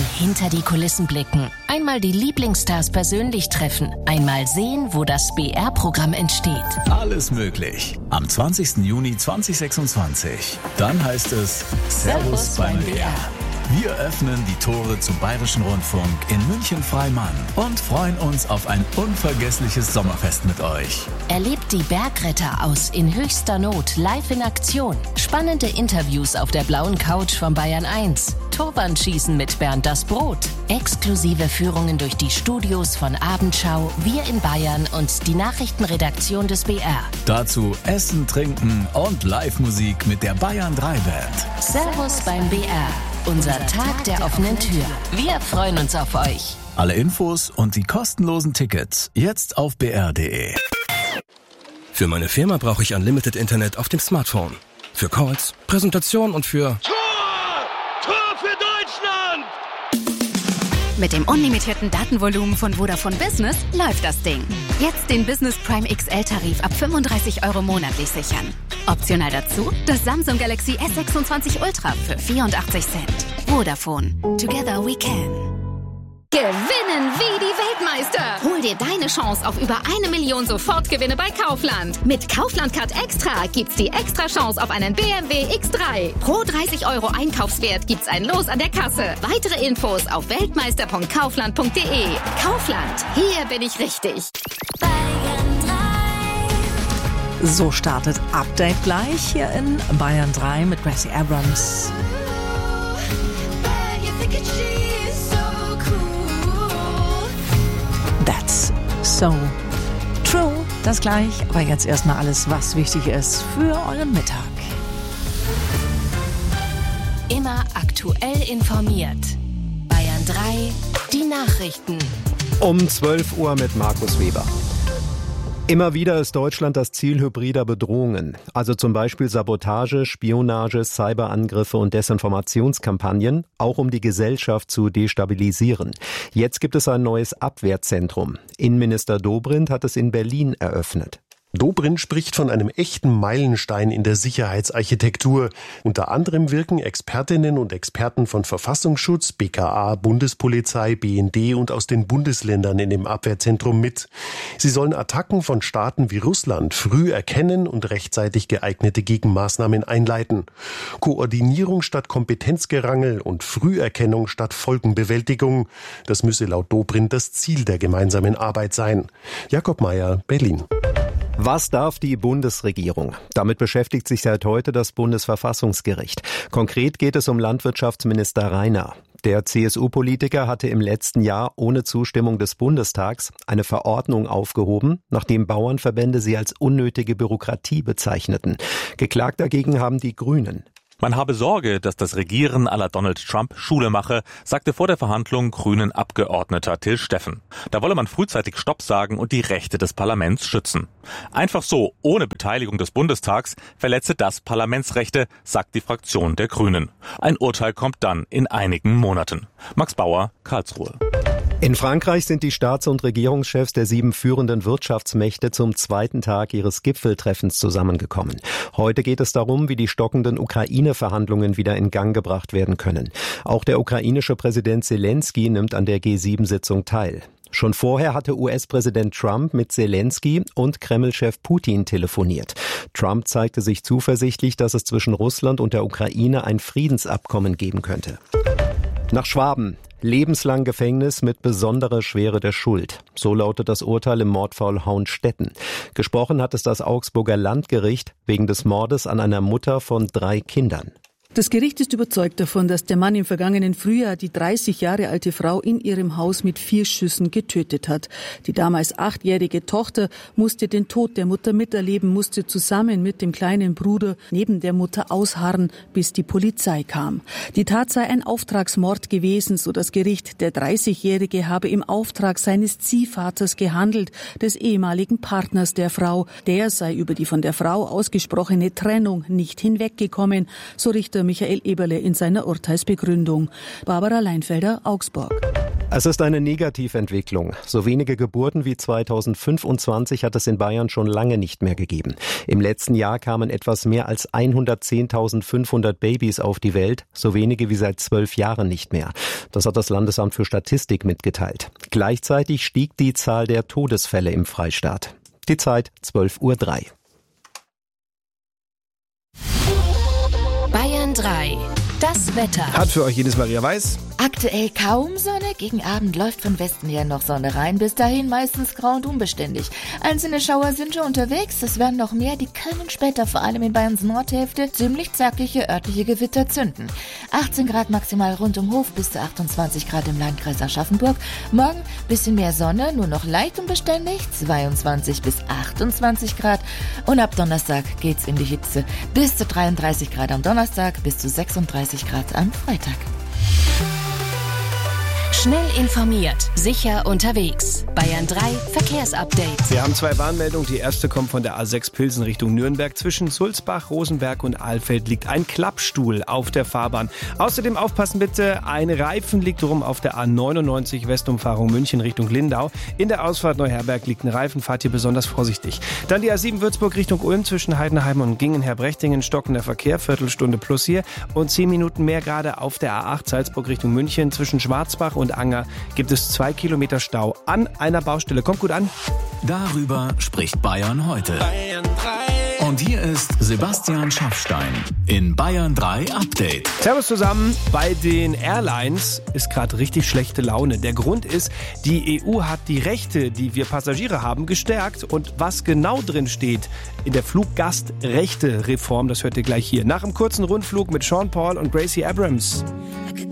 hinter die Kulissen blicken, einmal die Lieblingsstars persönlich treffen, einmal sehen, wo das BR-Programm entsteht. Alles möglich. Am 20. Juni 2026. Dann heißt es Servus beim BR. Wir öffnen die Tore zum Bayerischen Rundfunk in München-Freimann und freuen uns auf ein unvergessliches Sommerfest mit euch. Erlebt die Bergretter aus In höchster Not live in Aktion. Spannende Interviews auf der blauen Couch von Bayern 1. Turbanschießen mit Bernd das Brot. Exklusive Führungen durch die Studios von Abendschau, Wir in Bayern und die Nachrichtenredaktion des BR. Dazu Essen, Trinken und Live-Musik mit der Bayern 3 Band. Servus beim BR. Unser Tag der offenen Tür. Wir freuen uns auf euch. Alle Infos und die kostenlosen Tickets jetzt auf br.de. Für meine Firma brauche ich Unlimited Internet auf dem Smartphone. Für Calls, Präsentation und für... Tor für Deutschland! Mit dem unlimitierten Datenvolumen von Vodafone Business läuft das Ding. Jetzt den Business Prime XL-Tarif ab 35 € monatlich sichern. Optional dazu das Samsung Galaxy S26 Ultra für 84 Cent. Vodafone. Together we can. Gewinnen wie die Weltmeister! Hol dir deine Chance auf über 1 Million Sofortgewinne bei Kaufland. Mit Kaufland Card Extra gibt's die extra Chance auf einen BMW X3. Pro 30 € Einkaufswert gibt's ein Los an der Kasse. Weitere Infos auf weltmeister.kaufland.de. Kaufland, hier bin ich richtig. So startet Update gleich hier in Bayern 3 mit Gracie Abrams. That's so true. Das gleich, aber jetzt erstmal alles, was wichtig ist für euren Mittag. Immer aktuell informiert. Bayern 3, die Nachrichten. Um 12 Uhr mit Markus Weber. Immer wieder ist Deutschland das Ziel hybrider Bedrohungen, also zum Beispiel Sabotage, Spionage, Cyberangriffe und Desinformationskampagnen, auch um die Gesellschaft zu destabilisieren. Jetzt gibt es ein neues Abwehrzentrum. Innenminister Dobrindt hat es in Berlin eröffnet. Dobrindt spricht von einem echten Meilenstein in der Sicherheitsarchitektur. Unter anderem wirken Expertinnen und Experten von Verfassungsschutz, BKA, Bundespolizei, BND und aus den Bundesländern in dem Abwehrzentrum mit. Sie sollen Attacken von Staaten wie Russland früh erkennen und rechtzeitig geeignete Gegenmaßnahmen einleiten. Koordinierung statt Kompetenzgerangel und Früherkennung statt Folgenbewältigung. Das müsse laut Dobrindt das Ziel der gemeinsamen Arbeit sein. Jakob Mayer, Berlin. Was darf die Bundesregierung? Damit beschäftigt sich seit heute das Bundesverfassungsgericht. Konkret geht es um Landwirtschaftsminister Rainer. Der CSU-Politiker hatte im letzten Jahr ohne Zustimmung des Bundestags eine Verordnung aufgehoben, nachdem Bauernverbände sie als unnötige Bürokratie bezeichneten. Geklagt dagegen haben die Grünen. Man habe Sorge, dass das Regieren à la Donald Trump Schule mache, sagte vor der Verhandlung Grünen-Abgeordneter Till Steffen. Da wolle man frühzeitig Stopp sagen und die Rechte des Parlaments schützen. Einfach so, ohne Beteiligung des Bundestags, verletze das Parlamentsrechte, sagt die Fraktion der Grünen. Ein Urteil kommt dann in einigen Monaten. Max Bauer, Karlsruhe. In Frankreich sind die Staats- und Regierungschefs der 7 führenden Wirtschaftsmächte zum zweiten Tag ihres Gipfeltreffens zusammengekommen. Heute geht es darum, wie die stockenden Ukraine-Verhandlungen wieder in Gang gebracht werden können. Auch der ukrainische Präsident Zelensky nimmt an der G7-Sitzung teil. Schon vorher hatte US-Präsident Trump mit Zelensky und Kreml-Chef Putin telefoniert. Trump zeigte sich zuversichtlich, dass es zwischen Russland und der Ukraine ein Friedensabkommen geben könnte. Nach Schwaben. Lebenslang Gefängnis mit besonderer Schwere der Schuld. So lautet das Urteil im Mordfall Hauenstetten. Gesprochen hat es das Augsburger Landgericht wegen des Mordes an einer Mutter von 3 Kindern. Das Gericht ist überzeugt davon, dass der Mann im vergangenen Frühjahr die 30 Jahre alte Frau in ihrem Haus mit 4 Schüssen getötet hat. Die damals 8-jährige Tochter musste den Tod der Mutter miterleben, musste zusammen mit dem kleinen Bruder neben der Mutter ausharren, bis die Polizei kam. Die Tat sei ein Auftragsmord gewesen, so das Gericht. Der 30-Jährige habe im Auftrag seines Ziehvaters gehandelt, des ehemaligen Partners der Frau. Der sei über die von der Frau ausgesprochene Trennung nicht hinweggekommen, so Richter Michael Eberle in seiner Urteilsbegründung. Barbara Leinfelder, Augsburg. Es ist eine Negativentwicklung. So wenige Geburten wie 2025 hat es in Bayern schon lange nicht mehr gegeben. Im letzten Jahr kamen etwas mehr als 110.500 Babys auf die Welt, so wenige wie seit 12 Jahren nicht mehr. Das hat das Landesamt für Statistik mitgeteilt. Gleichzeitig stieg die Zahl der Todesfälle im Freistaat. Die Zeit 12:03 Uhr. Bayern 3. Das Wetter. Hat für euch jedes Maria Weiß. Aktuell kaum Sonne, gegen Abend läuft von Westen her noch Sonne rein, bis dahin meistens grau und unbeständig. Einzelne Schauer sind schon unterwegs, es werden noch mehr, die können später vor allem in Bayerns Nordhälfte ziemlich zackige örtliche Gewitter zünden. 18 Grad maximal rund um Hof, bis zu 28 Grad im Landkreis Aschaffenburg. Morgen bisschen mehr Sonne, nur noch leicht unbeständig, 22 bis 28 Grad. Und ab Donnerstag geht's in die Hitze, bis zu 33 Grad am Donnerstag, bis zu 36 Grad am Freitag. Schnell informiert, sicher unterwegs. Bayern 3 Verkehrsupdate. Wir haben 2 Warnmeldungen. Die erste kommt von der A6 Pilsen Richtung Nürnberg. Zwischen Sulzbach, Rosenberg und Alfeld liegt ein Klappstuhl auf der Fahrbahn. Außerdem aufpassen bitte, ein Reifen liegt rum auf der A99 Westumfahrung München Richtung Lindau. In der Ausfahrt Neuherberg liegt ein Reifen, fahrt hier besonders vorsichtig. Dann die A7 Würzburg Richtung Ulm zwischen Heidenheim und Gingen-Herbrechtingen. Stockender Verkehr, Viertelstunde plus hier. Und 10 Minuten mehr gerade auf der A8 Salzburg Richtung München. Zwischen Schwarzbach und Anger gibt es 2 Kilometer Stau an einer Baustelle. Kommt gut an. Darüber spricht Bayern heute. Bayern 3. Und hier ist Sebastian Schaffstein in Bayern 3 Update. Servus zusammen. Bei den Airlines ist gerade richtig schlechte Laune. Der Grund ist, die EU hat die Rechte, die wir Passagiere haben, gestärkt. Und was genau drin steht in der Fluggastrechte-Reform, das hört ihr gleich hier. Nach einem kurzen Rundflug mit Sean Paul und Gracie Abrams.